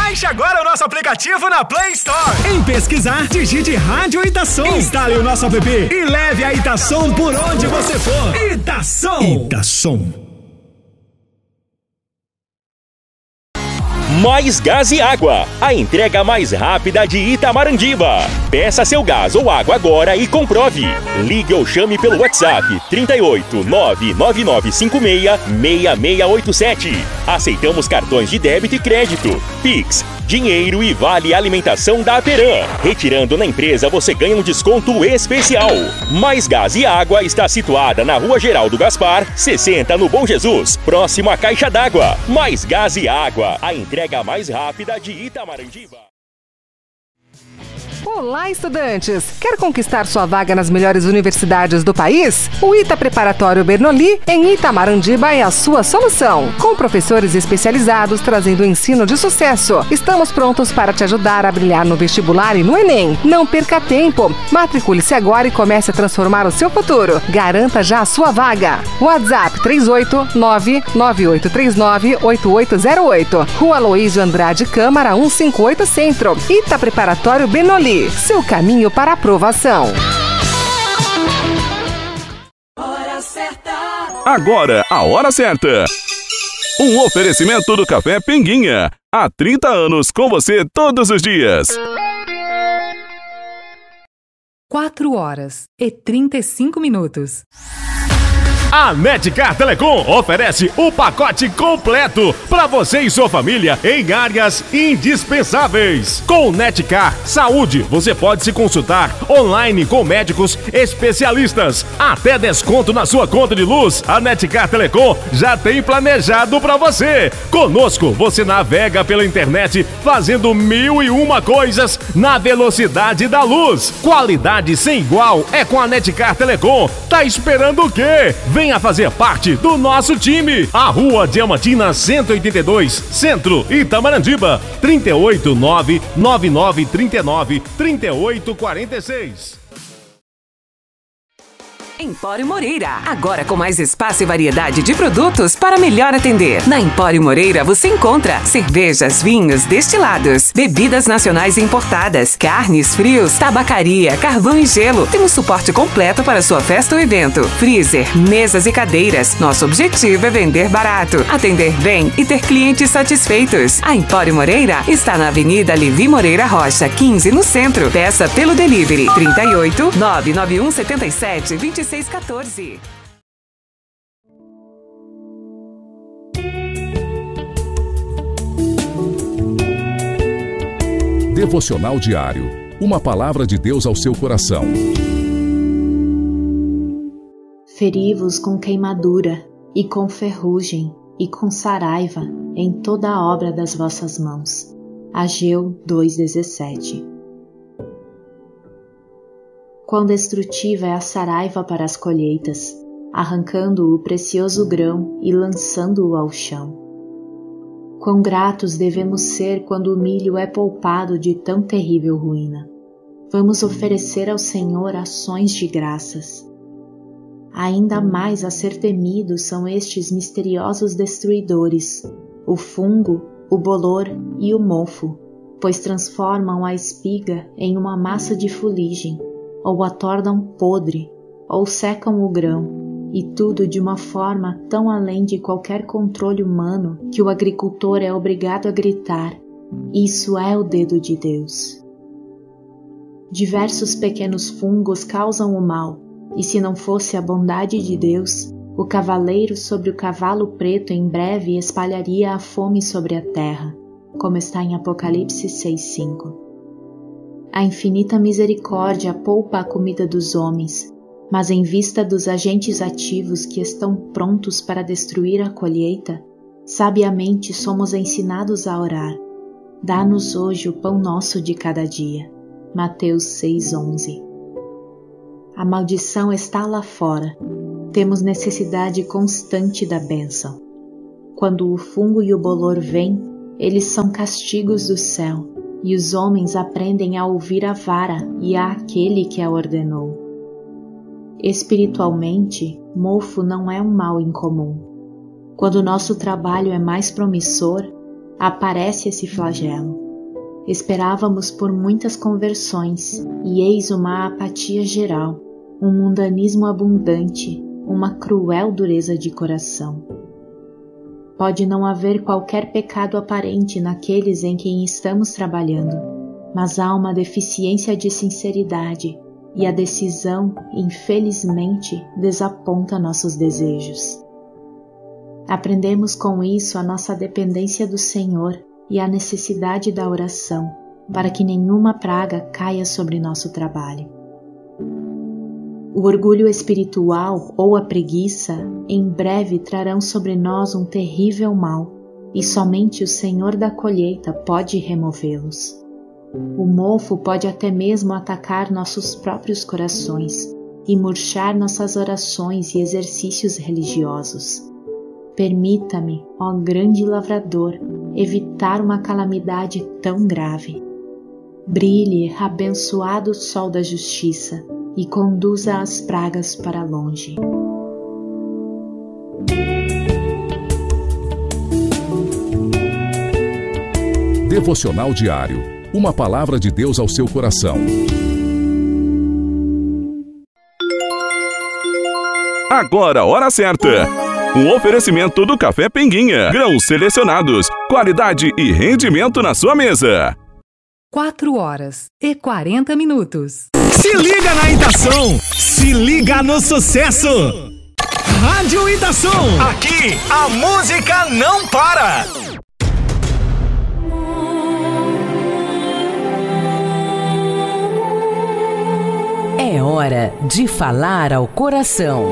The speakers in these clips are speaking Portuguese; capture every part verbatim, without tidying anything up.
Baixe agora o nosso aplicativo na Play Store. Em pesquisar, digite Rádio Itação. Instale o nosso app e leve a Itação por onde você for. Itação. Itação. Mais Gás e Água, a entrega mais rápida de Itamarandiba. Peça seu gás ou água agora e comprove. Ligue ou chame pelo WhatsApp trinta e oito, nove nove nove cinco seis, seis seis oito sete. Aceitamos cartões de débito e crédito, Pix, dinheiro e vale alimentação da Aperam. Retirando na empresa você ganha um desconto especial. Mais Gás e Água está situada na Rua Geraldo Gaspar, sessenta no Bom Jesus, próximo à Caixa d'Água. Mais Gás e Água, a entrega mais rápida de Itamarandiba. Olá, estudantes! Quer conquistar sua vaga nas melhores universidades do país? O ITA Preparatório Bernoulli, em Itamarandiba, é a sua solução. Com professores especializados trazendo ensino de sucesso. Estamos prontos para te ajudar a brilhar no vestibular e no Enem. Não perca tempo. Matricule-se agora e comece a transformar o seu futuro. Garanta já a sua vaga. WhatsApp três oito nove, nove oito três nove, oito oito zero oito. Rua Aloísio Andrade Câmara cento e cinquenta e oito Centro. ITA Preparatório Bernoulli. Seu caminho para a aprovação. Hora certa. Agora, a hora certa. Um oferecimento do Café Pinguinha. Há trinta anos com você todos os dias. quatro horas e trinta e cinco minutos. A Netcar Telecom oferece o pacote completo para você e sua família em áreas indispensáveis. Com Netcar Saúde, você pode se consultar online com médicos especialistas. Até desconto na sua conta de luz, a Netcar Telecom já tem planejado para você. Conosco, você navega pela internet fazendo mil e uma coisas na velocidade da luz. Qualidade sem igual é com a Netcar Telecom. Tá esperando o quê? Venha fazer parte do nosso time. A Rua Diamantina cento e oitenta e dois, Centro, Itamarandiba. trinta e oito, nove nove nove trinta e nove, trinta e oito quarenta e seis. Empório Moreira, agora com mais espaço e variedade de produtos para melhor atender. Na Empório Moreira você encontra cervejas, vinhos, destilados, bebidas nacionais e importadas, carnes, frios, tabacaria, carvão e gelo. Temos suporte completo para sua festa ou evento, freezer, mesas e cadeiras. Nosso objetivo é vender barato, atender bem e ter clientes satisfeitos. A Empório Moreira está na Avenida Levi Moreira Rocha, quinze, no centro. Peça pelo delivery trinta e oito, nove nove um sete sete, vinte e seis quatorze. Devocional diário. Uma palavra de Deus ao seu coração. Feri-vos com queimadura, e com ferrugem, e com saraiva, em toda a obra das vossas mãos. Ageu dois, dezessete. Quão destrutiva é a saraiva para as colheitas, arrancando o precioso grão e lançando-o ao chão. Quão gratos devemos ser quando o milho é poupado de tão terrível ruína. Vamos oferecer ao Senhor ações de graças. Ainda mais a ser temidos são estes misteriosos destruidores, o fungo, o bolor e o mofo, pois transformam a espiga em uma massa de fuligem, ou a tornam podre, ou secam o grão, e tudo de uma forma tão além de qualquer controle humano que o agricultor é obrigado a gritar: isso é o dedo de Deus. Diversos pequenos fungos causam o mal, e se não fosse a bondade de Deus, o cavaleiro sobre o cavalo preto em breve espalharia a fome sobre a terra, como está em Apocalipse seis, cinco. A infinita misericórdia poupa a comida dos homens, mas em vista dos agentes ativos que estão prontos para destruir a colheita, sabiamente somos ensinados a orar: dá-nos hoje o pão nosso de cada dia. Mateus seis, onze. A maldição está lá fora. Temos necessidade constante da bênção. Quando o fungo e o bolor vêm, eles são castigos do céu, e os homens aprendem a ouvir a vara e a aquele que a ordenou. Espiritualmente, mofo não é um mal incomum. Quando nosso trabalho é mais promissor, aparece esse flagelo. Esperávamos por muitas conversões, e eis uma apatia geral, um mundanismo abundante, uma cruel dureza de coração. Pode não haver qualquer pecado aparente naqueles em quem estamos trabalhando, mas há uma deficiência de sinceridade, e a decisão, infelizmente, desaponta nossos desejos. Aprendemos com isso a nossa dependência do Senhor e a necessidade da oração, para que nenhuma praga caia sobre nosso trabalho. O orgulho espiritual ou a preguiça em breve trarão sobre nós um terrível mal, e somente o Senhor da colheita pode removê-los. O mofo pode até mesmo atacar nossos próprios corações e murchar nossas orações e exercícios religiosos. Permita-me, ó grande lavrador, evitar uma calamidade tão grave. Brilhe, abençoado sol da justiça, e conduza as pragas para longe. Devocional diário. Uma palavra de Deus ao seu coração. Agora, hora certa. Um oferecimento do Café Pinguinha. Grãos selecionados, qualidade e rendimento na sua mesa. quatro horas e quarenta minutos. Se liga na Itação. Se liga no sucesso. Rádio Itação. Aqui, a música não para. É hora de falar ao coração.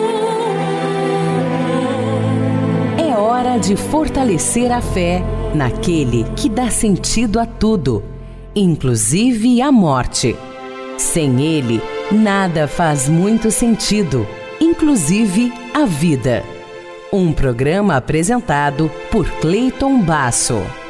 É hora de fortalecer a fé naquele que dá sentido a tudo, inclusive a morte. Sem ele, nada faz muito sentido, inclusive a vida. Um programa apresentado por Cleiton Basso.